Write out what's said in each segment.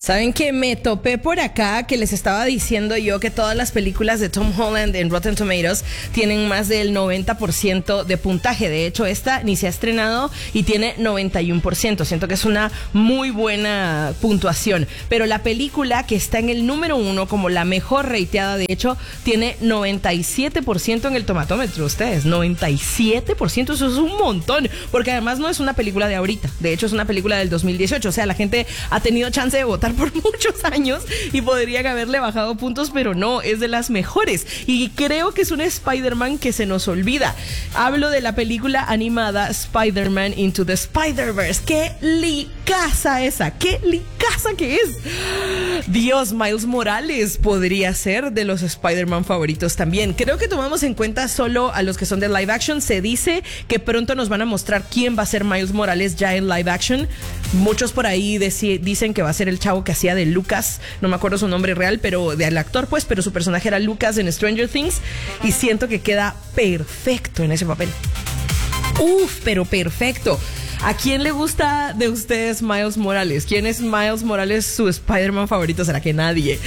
Saben que me topé por acá que les estaba diciendo yo que todas las películas de Tom Holland en Rotten Tomatoes tienen más del 90% de puntaje. De hecho, esta ni se ha estrenado y tiene 91%. Siento que es una muy buena puntuación. Pero la película que está en el número 1 como la mejor rateada, de hecho, tiene 97% en el tomatómetro. Ustedes, 97%, eso es un montón. Porque además no es una película de ahorita. De hecho, es una película del 2018. O sea, la gente ha tenido chance de votar por muchos años y podrían haberle bajado puntos, pero no, es de las mejores. Y creo que es un Spider-Man que se nos olvida. Hablo de la película animada Spider-Man Into the Spider-Verse. ¡Qué licaza esa! ¡Qué licaza que es! Dios, Miles Morales podría ser de los Spider-Man favoritos también. Creo que tomamos en cuenta solo a los que son de live action. Se dice que pronto nos van a mostrar quién va a ser Miles Morales ya en live action. Muchos por ahí dicen que va a ser el chavo que hacía de Lucas, no me acuerdo su nombre real, pero del actor pues, pero su personaje era Lucas en Stranger Things y siento que queda perfecto en ese papel. Pero perfecto. ¿A quién le gusta de ustedes Miles Morales? ¿Quién es Miles Morales su Spider-Man favorito? ¿Será que nadie?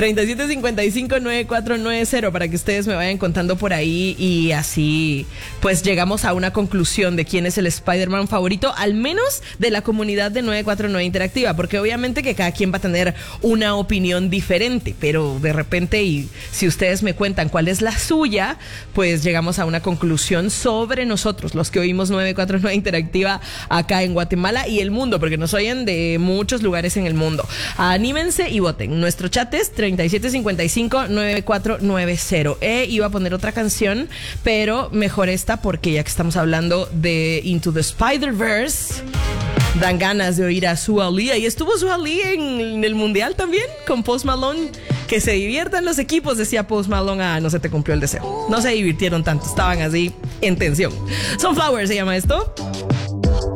37559490 para que ustedes me vayan contando por ahí y así pues llegamos a una conclusión de quién es el Spider-Man favorito, al menos de la comunidad de 949 Interactiva, porque obviamente que cada quien va a tener una opinión diferente, pero de repente, y si ustedes me cuentan cuál es la suya, pues llegamos a una conclusión sobre nosotros, los que oímos 949 Interactiva acá en Guatemala y el mundo, porque nos oyen de muchos lugares en el mundo. Anímense y voten. Nuestro chat es 37559490. Iba a poner otra canción, pero mejor esta, porque ya que estamos hablando de Into the Spider-Verse, dan ganas de oír a Sua Lee. Y estuvo Sua Lee en el Mundial también, con Post Malone. Que se diviertan los equipos, decía Post Malone. No se te cumplió el deseo. No se divirtieron tanto, estaban así en tensión. Sunflower se llama esto.